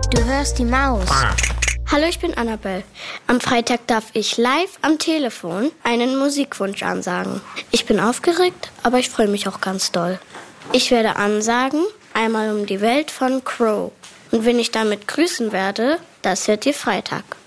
Du hörst die Maus. Hallo, ich bin Annabelle. Am Freitag darf ich live am Telefon einen Musikwunsch ansagen. Ich bin aufgeregt, aber ich freue mich auch ganz doll. Ich werde ansagen, Einmal um die Welt von Crow. Und wen ich damit grüßen werde, das hört ihr Freitag.